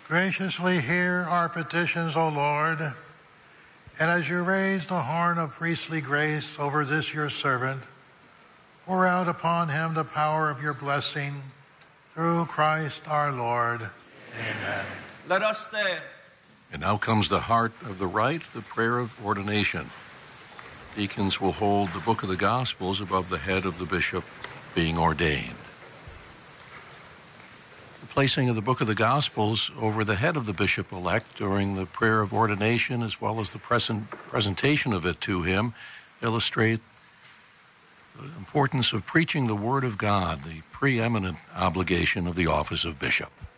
Graciously hear our petitions, O Lord, and as you raise the horn of priestly grace over this your servant, pour out upon him the power of your blessing through Christ our Lord. Amen. Let us stand. And now comes the heart of the rite, the prayer of ordination. Deacons will hold the book of the Gospels above the head of the bishop being ordained. The placing of the book of the Gospels over the head of the bishop-elect during the prayer of ordination, as well as the presentation of it to him, illustrate the importance of preaching the Word of God, the preeminent obligation of the office of bishop.